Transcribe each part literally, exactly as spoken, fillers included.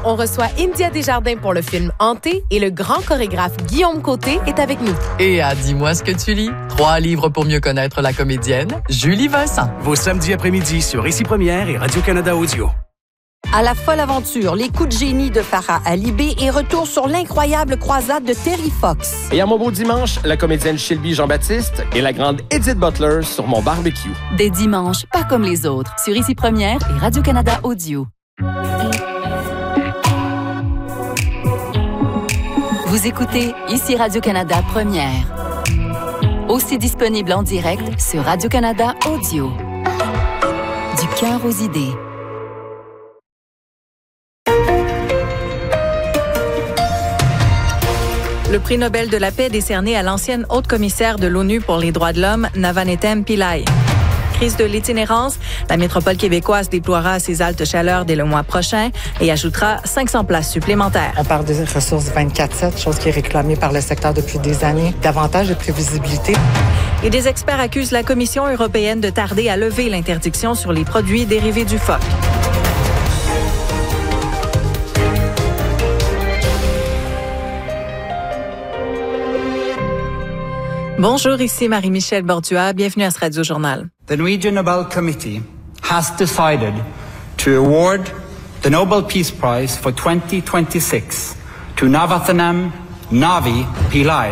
on reçoit India Desjardins pour le film Hanté et le grand chorégraphe Guillaume Côté est avec nous. Et à Dis-moi ce que tu lis. Trois livres pour mieux connaître la comédienne Julie Vincent. Vos samedis après-midi sur Ici Première et Radio-Canada Audio. À la folle aventure, les coups de génie de Farah Alibé et retour sur l'incroyable croisade de Terry Fox. Et à mon beau dimanche, la comédienne Shelby Jean-Baptiste et la grande Edith Butler sur mon barbecue. Des dimanches, pas comme les autres, sur Ici Première et Radio-Canada Audio. Vous écoutez Ici Radio-Canada Première. Aussi disponible en direct sur Radio-Canada Audio. Du cœur aux idées. Le prix Nobel de la paix décerné à l'ancienne haute commissaire de l'ONU pour les droits de l'homme, Navanetem Pillai. Crise de l'itinérance, la métropole québécoise déploiera ses altes chaleurs dès le mois prochain et ajoutera cinq cents places supplémentaires. On parle de ressources vingt-quatre sept, chose qui est réclamée par le secteur depuis des années. Davantage de prévisibilité. Et des experts accusent la Commission européenne de tarder à lever l'interdiction sur les produits dérivés du phoque. Bonjour, ici Marie-Michel Bordua. Bienvenue à ce Radio Journal. The Norwegian Nobel Committee has decided to award the Nobel Peace Prize for twenty twenty-six to Navathenem Navi Pillai.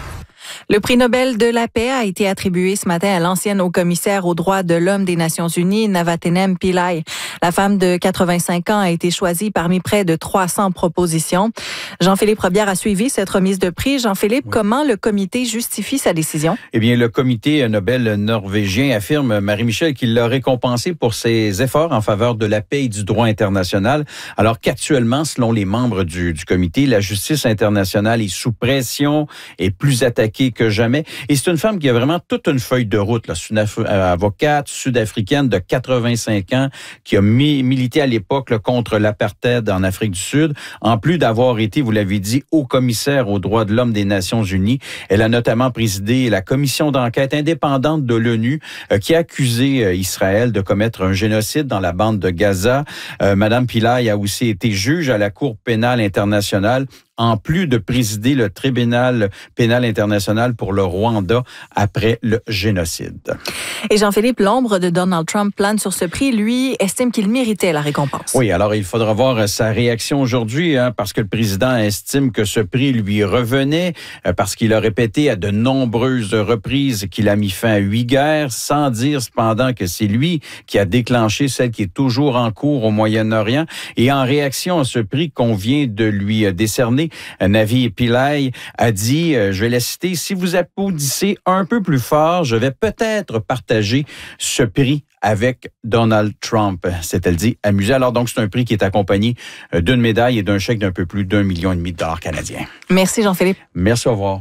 Le prix Nobel de la paix a été attribué ce matin à l'ancienne haut-commissaire aux droits de l'homme des Nations unies, Navathenem Pillai. La femme de quatre-vingt-cinq ans a été choisie parmi près de trois cents propositions. Jean-Philippe Robillard a suivi cette remise de prix. Jean-Philippe, oui. Comment le comité justifie sa décision? Eh bien, le comité Nobel norvégien affirme, Marie-Michel, qu'il l'a récompensé pour ses efforts en faveur de la paix et du droit international, alors qu'actuellement, selon les membres du, du comité, la justice internationale est sous pression et plus attaquée que jamais. Et c'est une femme qui a vraiment toute une feuille de route. C'est une avocate sud-africaine de quatre-vingt-cinq ans qui a mi- milité à l'époque là, contre l'apartheid en Afrique du Sud. En plus d'avoir été, vous l'avez dit, haut-commissaire aux droits de l'homme des Nations unies, elle a notamment présidé la commission d'enquête indépendante de l'ONU euh, qui a accusé euh, Israël de commettre un génocide dans la bande de Gaza. Euh, Madame Pillai a aussi été juge à la Cour pénale internationale, en plus de présider le tribunal pénal international pour le Rwanda après le génocide. Et Jean-Philippe, l'ombre de Donald Trump plane sur ce prix. Lui estime qu'il méritait la récompense. Oui, alors il faudra voir sa réaction aujourd'hui, hein, parce que le président estime que ce prix lui revenait, euh, parce qu'il a répété à de nombreuses reprises qu'il a mis fin à huit guerres, sans dire cependant que c'est lui qui a déclenché celle qui est toujours en cours au Moyen-Orient. Et en réaction à ce prix qu'on vient de lui décerner, Navi Pillai a dit, je vais la citer, « Si vous applaudissez un peu plus fort, je vais peut-être partager ce prix avec Donald Trump. » C'est-elle dit amusé. Alors donc, c'est un prix qui est accompagné d'une médaille et d'un chèque d'un peu plus d'un million et demi de dollars canadiens. Merci Jean-Philippe. Merci, au revoir.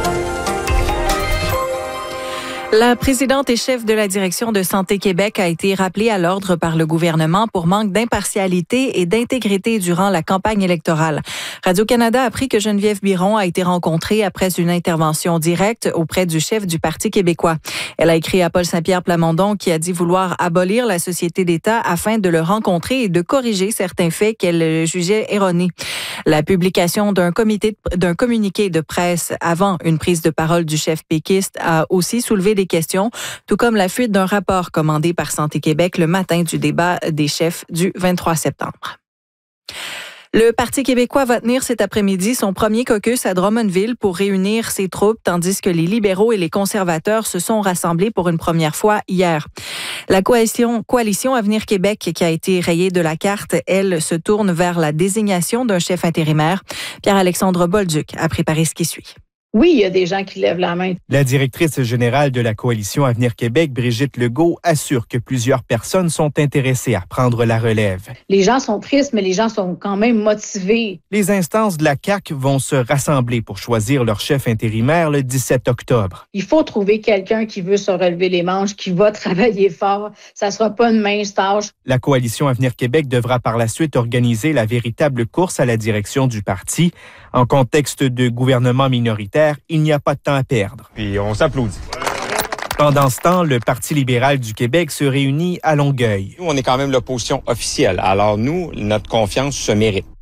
La présidente et chef de la direction de Santé Québec a été rappelée à l'ordre par le gouvernement pour manque d'impartialité et d'intégrité durant la campagne électorale. Radio-Canada a appris que Geneviève Biron a été rencontrée après une intervention directe auprès du chef du Parti québécois. Elle a écrit à Paul Saint-Pierre Plamondon qui a dit vouloir abolir la Société d'État afin de le rencontrer et de corriger certains faits qu'elle jugeait erronés. La publication d'un comité, d'un communiqué de presse avant une prise de parole du chef péquiste a aussi soulevé des questions, tout comme la fuite d'un rapport commandé par Santé Québec le matin du débat des chefs du vingt-trois septembre. Le Parti québécois va tenir cet après-midi son premier caucus à Drummondville pour réunir ses troupes, tandis que les libéraux et les conservateurs se sont rassemblés pour une première fois hier. La coalition, coalition Avenir Québec, qui a été rayée de la carte, elle, se tourne vers la désignation d'un chef intérimaire. Pierre-Alexandre Bolduc a préparé ce qui suit. Oui, il y a des gens qui lèvent la main. La directrice générale de la coalition Avenir Québec, Brigitte Legault, assure que plusieurs personnes sont intéressées à prendre la relève. Les gens sont tristes, mais les gens sont quand même motivés. Les instances de la C A Q vont se rassembler pour choisir leur chef intérimaire le dix-sept octobre. Il faut trouver quelqu'un qui veut se relever les manches, qui va travailler fort. Ça ne sera pas une mince tâche. La coalition Avenir Québec devra par la suite organiser la véritable course à la direction du parti. En contexte de gouvernement minoritaire, il n'y a pas de temps à perdre. Puis on s'applaudit. Pendant ce temps, le Parti libéral du Québec se réunit à Longueuil. Nous, on est quand même l'opposition officielle. Alors nous, notre confiance se mérite.